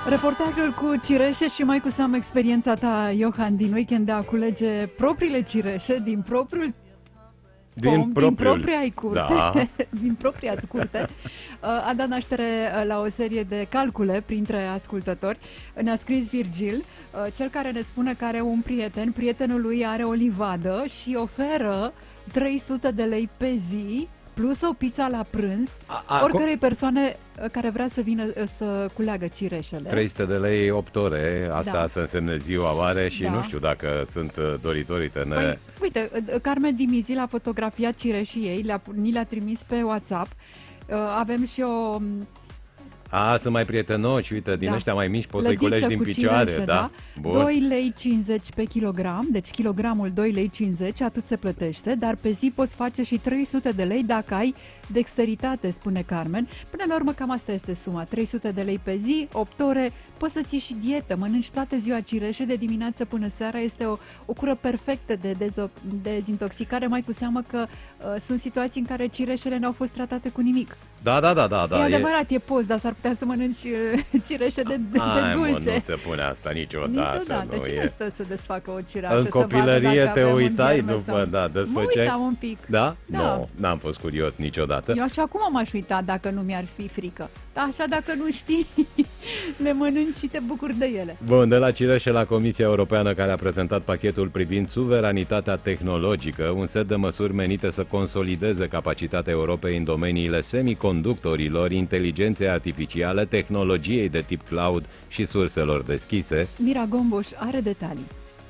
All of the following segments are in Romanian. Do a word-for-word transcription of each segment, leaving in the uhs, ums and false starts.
Reportajul cu cireșe și mai cu seamă experiența ta, Johan, din weekend de a culege propriile cireșe din propriul Din, pom, propriul. din propria curte, Da. din propria curte, a dat naștere la o serie de calcule printre ascultători. Ne-a scris Virgil, cel care ne spune că are un prieten, prietenul lui are o livadă și oferă trei sute de lei pe zi plus o pizza la prânz A, a, oricărei persoane care vrea să vină să culeagă cireșele. trei sute de lei, opt ore, asta Da. să însemne ziua mare și Da. nu știu dacă sunt doritorii de ne... Păi, uite, Carmen Dimizi l-a fotografiat cireșii ei, le-a, ni le-a trimis pe WhatsApp. Avem și o A, sunt mai prietenoși, uite, din Da. ăștia mai mici poți să-i lădiță culegi din cu picioare, cireșe, da? Bun. doi lei cincizeci pe kilogram, deci kilogramul doi lei cincizeci, atât se plătește, dar pe zi poți face și trei sute de lei dacă ai dexteritate, spune Carmen. Până la urmă cam asta este suma, trei sute de lei pe zi, opt ore, poți să ții și dietă, mănânci toată ziua cireșe de dimineață până seara, este o, o cură perfectă de dezo- dezintoxicare, mai cu seamă că uh, sunt situații în care cireșele n-au fost tratate cu nimic. Da, da, da, da, da. E adevărat, e post, dar s-ar putea să mănânci uh, cireșe de, de, Ai, de mă, dulce. nu se pune asta niciodată. Niciodată. Nu Cine e. stă să desfacă o cireașă? În să vadă copilărie dacă te avem un uitai germe după, sau... da, Mă desfăceai. uitam un pic. Da? Da. Nu, n-am fost curios niciodată. Eu și acum m-aș uita dacă nu mi-ar fi frică. Dar așa dacă nu știi, le mănânci și te bucuri de ele. Bun, de la cireșe la Comisia Europeană, care a prezentat pachetul privind suveranitatea tehnologică, un set de măsuri menite să consolideze capacitatea Europei în domeniile semiconductorilor, inteligenței artificiale, tehnologiei de tip cloud și surselor deschise. Mira Gomboș are detalii.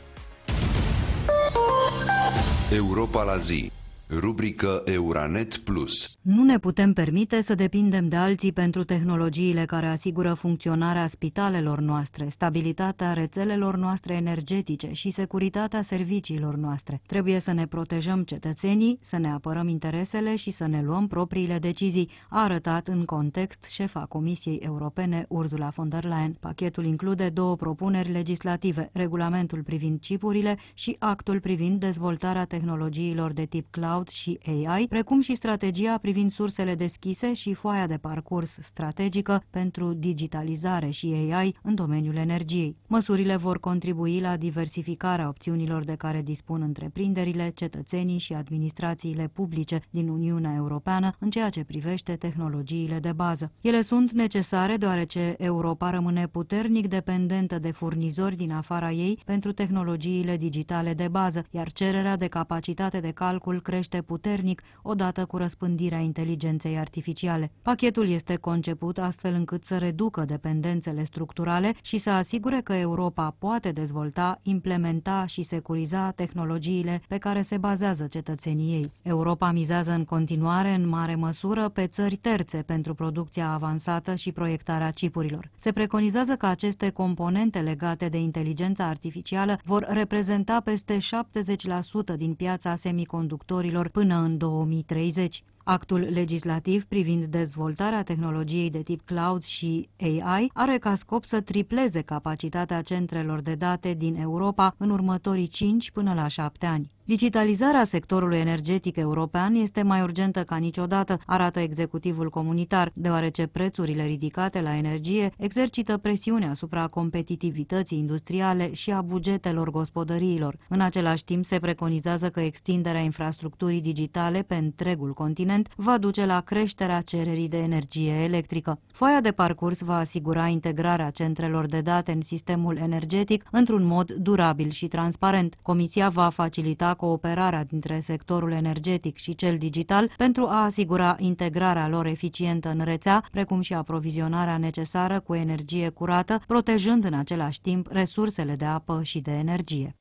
Europa la zi. Rubrică Euranet Plus. Nu ne putem permite să depindem de alții pentru tehnologiile care asigură funcționarea spitalelor noastre, stabilitatea rețelelor noastre energetice și securitatea serviciilor noastre. Trebuie să ne protejăm cetățenii, să ne apărăm interesele și să ne luăm propriile decizii, a arătat în context șefa Comisiei Europene Ursula von der Leyen. Pachetul include două propuneri legislative, regulamentul privind chipurile și actul privind dezvoltarea tehnologiilor de tip cloud și A I, precum și strategia privind sursele deschise și foaia de parcurs strategică pentru digitalizare și A I în domeniul energiei. Măsurile vor contribui la diversificarea opțiunilor de care dispun întreprinderile, cetățenii și administrațiile publice din Uniunea Europeană în ceea ce privește tehnologiile de bază. Ele sunt necesare deoarece Europa rămâne puternic dependentă de furnizori din afara ei pentru tehnologiile digitale de bază, iar cererea de capacitate de calcul crește puternic odată cu răspândirea inteligenței artificiale. Pachetul este conceput astfel încât să reducă dependențele structurale și să asigure că Europa poate dezvolta, implementa și securiza tehnologiile pe care se bazează cetățenii ei. Europa mizează în continuare în mare măsură pe țări terțe pentru producția avansată și proiectarea chipurilor. Se preconizează că aceste componente legate de inteligența artificială vor reprezenta peste șaptezeci la sută din piața semiconductorilor până în două mii treizeci. Actul legislativ privind dezvoltarea tehnologiei de tip cloud și A I are ca scop să tripleze capacitatea centrelor de date din Europa în următorii cinci până la șapte ani. Digitalizarea sectorului energetic european este mai urgentă ca niciodată, arată executivul comunitar, deoarece prețurile ridicate la energie exercită presiune asupra competitivității industriale și a bugetelor gospodăriilor. În același timp, se preconizează că extinderea infrastructurii digitale pe întregul continent va duce la creșterea cererii de energie electrică. Foaia de parcurs va asigura integrarea centrelor de date în sistemul energetic într-un mod durabil și transparent. Comisia va facilita cooperarea dintre sectorul energetic și cel digital pentru a asigura integrarea lor eficientă în rețea, precum și aprovizionarea necesară cu energie curată, protejând în același timp resursele de apă și de energie.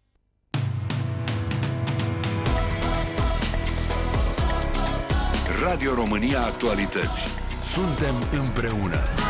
Radio România Actualități. Suntem împreună.